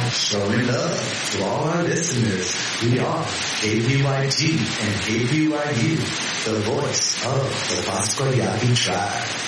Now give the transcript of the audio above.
Showing love to all our listeners. We are KPYT and KPYU, the voice of the Pasquayaki tribe.